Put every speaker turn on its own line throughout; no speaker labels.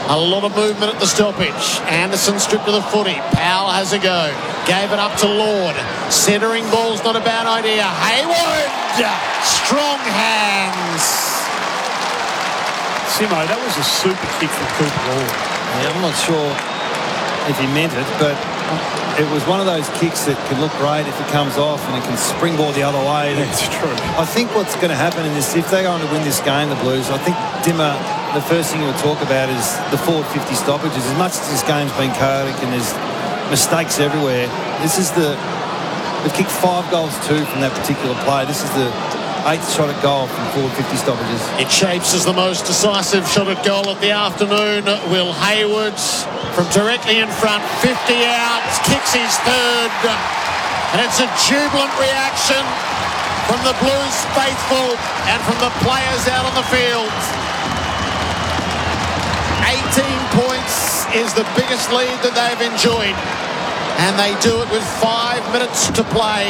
A lot of movement at the stoppage. Anderson stripped to the footy. Powell has a go. Gave it up to Lord. Centering ball's not a bad idea. Hayward! Strong hands.
Simo, that was a super kick from Cooper Lord.
Yeah, I'm not sure if he meant it, but it was one of those kicks that can look great if it comes off and it can springboard the other way.
That's true.
I think what's going to happen in this, if they're going to win this game, the Blues, I think Dimmer, the first thing he would talk about is the forward 50 stoppages. As much as this game's been chaotic and there's mistakes everywhere, this is they've kicked 5 goals, 2 from that particular play. This is the 8th shot at goal from forward 50 stoppages.
It shapes as the most decisive shot at goal of the afternoon. Will Hayward from directly in front, 50 out, kicks his third. And it's a jubilant reaction from the Blues faithful and from the players out on the field. 18 points is the biggest lead that they've enjoyed. And they do it with 5 minutes to play.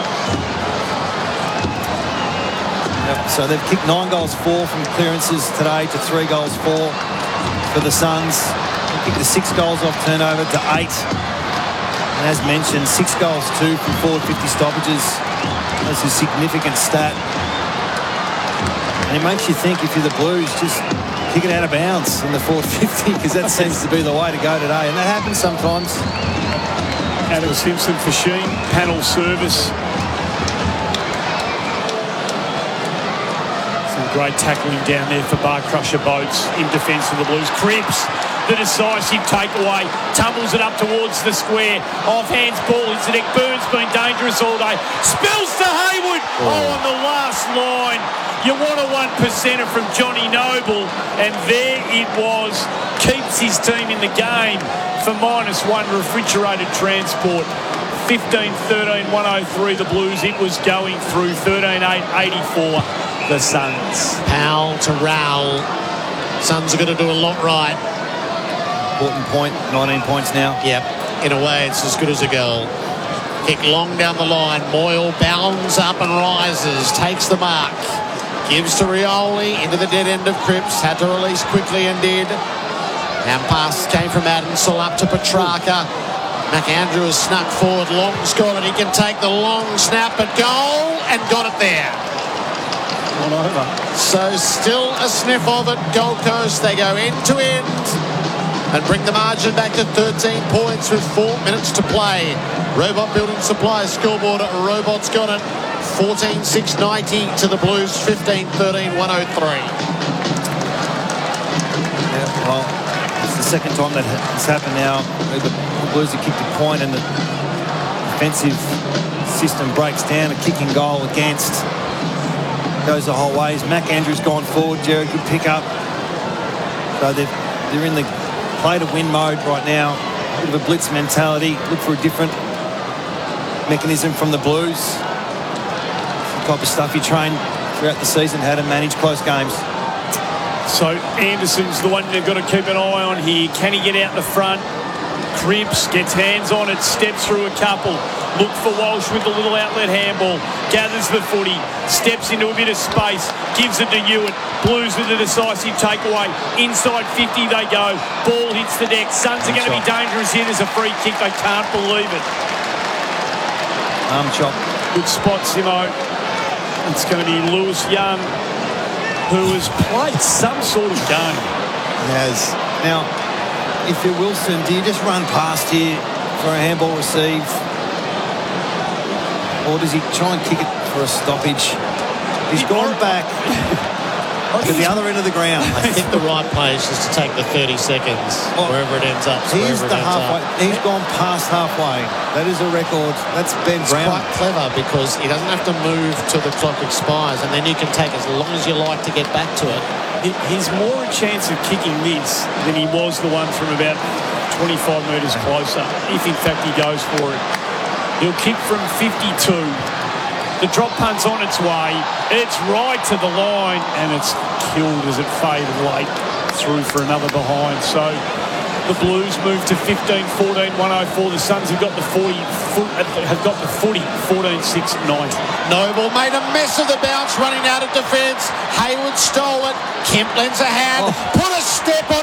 Yep. So they've kicked 9 goals, 4 from clearances today to 3 goals, 4 for the Suns. They kicked the 6 goals off turnover to 8. And as mentioned, 6 goals, 2 from forward 50 stoppages. That's a significant stat. And it makes you think, if you're the Blues, just kick it out of bounds in the forward 50, because that seems to be the way to go today. And that happens sometimes.
Adam Simpson for Sheen, panel service. Some great tackling down there for Bar Crusher Boats in defence of the Blues. Cripps, the decisive takeaway, tumbles it up towards the square. Off-hands ball into the deck. Burns been dangerous all day. Spills to Hayward. Oh, on the last line. You want a 1%er from Johnny Noble, and there it was. Keeps his team in the game for -1 refrigerated transport. 15-13, 103 the Blues. It was going through 13-8, 84 the Suns.
Powell to Rowell. Suns are going to do a lot right.
Important point, 19 points now.
Yep, in a way it's as good as a goal. Kick long down the line. Moyle bounds up and rises, takes the mark. Gives to Rioli into the dead end of Cripps. Had to release quickly and did. And pass came from Adamsall up to Petrarca. McAndrew has snuck forward. Long's got it. He can take the long snap at goal and got it there.
One over.
So still a sniff of it. Gold Coast, they go end to end and bring the margin back to 13 points with 4 minutes to play. Robot Building Supply scoreboard. Robot's got it. 14-6-90 to the Blues. 15-13, 103.
Yeah, well, it's the second time that has happened now. The Blues have kicked a point and the defensive system breaks down. A kicking goal against goes the whole ways. McAndrew's gone forward. Jared, good pick up. So they're in the play to win mode right now. A bit of a blitz mentality. Look for a different mechanism from the Blues. The type of stuff he trained throughout the season, how to manage close games.
So Anderson's the one they've got to keep an eye on here. Can he get out the front? Cripps gets hands on it, steps through a couple. Look for Walsh with the little outlet handball. Gathers the footy, steps into a bit of space, gives it to Hewitt. Blues with a decisive takeaway. Inside 50 they go. Ball hits the deck. Suns are going to be dangerous here. There's a free kick. They can't believe it.
Arm chop.
Good spot, Simo. It's going to be Lewis Young, who has played some sort of game.
He has. Now, if you're Wilson, do you just run past here for a handball receive? Or does he try and kick it for a stoppage? He's gone back to the other end of the ground.
I think the right place is to take the 30 seconds wherever it ends up.
He's the halfway. He's gone past halfway. That is a record. That's Ben Brown.
It's quite clever because he doesn't have to move till the clock expires, and then you can take as long as you like to get back to it.
He's more a chance of kicking this than he was the one from about 25 metres closer, if in fact he goes for it. He'll kick from 52. The drop punt's on its way. It's right to the line, and it's killed as it faded late through for another behind. So the Blues move to 15-14, 104. The Suns have got the 40, 14-6, 90.
Noble made a mess of the bounce running out of defence. Hayward stole it. Kemp lends a hand. Put a step on